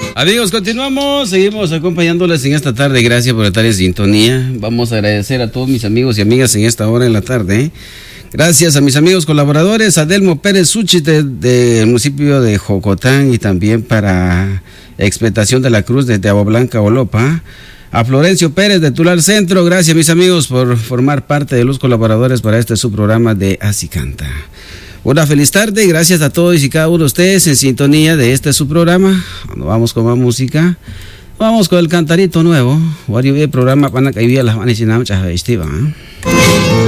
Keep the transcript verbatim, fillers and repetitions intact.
Amigos, continuamos, seguimos acompañándoles en esta tarde. Gracias por estar en sintonía. Vamos a agradecer a todos mis amigos y amigas en esta hora en la tarde. Gracias a mis amigos colaboradores, Adelmo Pérez Suchite del municipio de Jocotán y también para Expectación de la Cruz desde Agua Blanca, Olopa. A Florencio Pérez de Tular Centro, gracias mis amigos por formar parte de los colaboradores para este subprograma de Así Canta. Una feliz tarde y gracias a todos y cada uno de ustedes en sintonía de este subprograma. Cuando vamos con más música, vamos con el cantarito nuevo. El programa para que las manes y